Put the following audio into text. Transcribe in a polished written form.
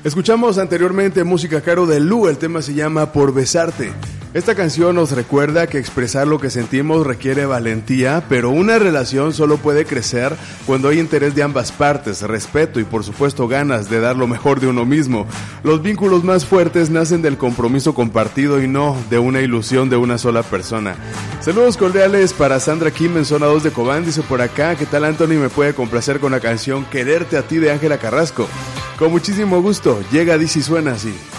Escuchamos anteriormente música Caro de Lu, el tema se llama Por Besarte. Esta canción nos recuerda que expresar lo que sentimos requiere valentía, pero una relación solo puede crecer cuando hay interés de ambas partes, respeto y por supuesto ganas de dar lo mejor de uno mismo. Los vínculos más fuertes nacen del compromiso compartido y no de una ilusión de una sola persona. Saludos cordiales para Sandra Kim en Zona 2 de Cobán, dice por acá, ¿qué tal Anthony? Me puede complacer con la canción Quererte a ti de Ángela Carrasco. Con muchísimo gusto, llega, dice y suena así.